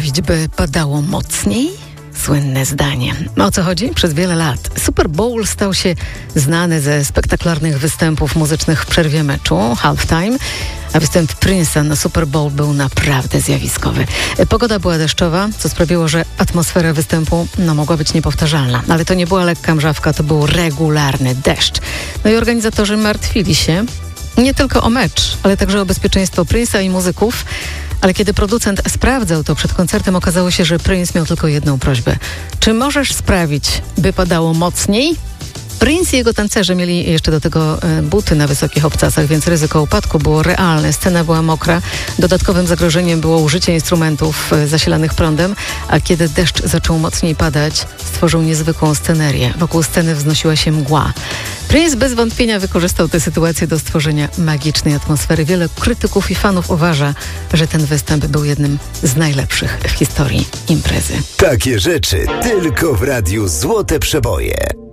sprawić, by padało mocniej? Słynne zdanie. O co chodzi? Przez wiele lat Super Bowl stał się znany ze spektakularnych występów muzycznych w przerwie meczu, halftime, a występ Prince'a na Super Bowl był naprawdę zjawiskowy. Pogoda była deszczowa, co sprawiło, że atmosfera występu mogła być niepowtarzalna. Ale to nie była lekka mrzawka, to był regularny deszcz. No i organizatorzy martwili się nie tylko o mecz, ale także o bezpieczeństwo Prince'a i muzyków. Ale kiedy producent sprawdzał to przed koncertem, okazało się, że Prince miał tylko jedną prośbę. Czy możesz sprawić, by padało mocniej? Prince i jego tancerze mieli jeszcze do tego buty na wysokich obcasach, więc ryzyko upadku było realne. Scena była mokra. Dodatkowym zagrożeniem było użycie instrumentów zasilanych prądem, a kiedy deszcz zaczął mocniej padać, stworzył niezwykłą scenerię. Wokół sceny wznosiła się mgła. Prince bez wątpienia wykorzystał tę sytuację do stworzenia magicznej atmosfery. Wiele krytyków i fanów uważa, że ten występ był jednym z najlepszych w historii imprezy. Takie rzeczy tylko w Radiu Złote Przeboje.